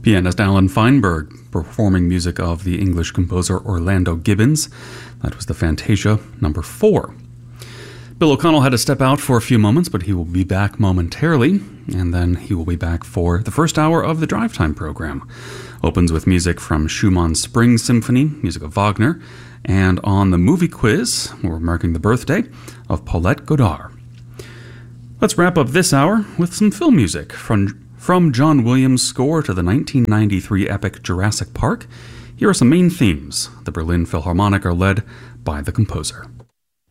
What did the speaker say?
Pianist Alan Feinberg performing music of the English composer Orlando Gibbons. That was the Fantasia number 4. Bill O'Connell had to step out for a few moments, but he will be back momentarily, and then he will be back for the first hour of the Drive Time program. Opens with music from Schumann's Spring Symphony, music of Wagner, and on the movie quiz, we're marking the birthday of Paulette Goddard. Let's wrap up this hour with some film music from John Williams' score to the 1993 epic Jurassic Park. Here are some main themes. The Berlin Philharmonic are led by the composer.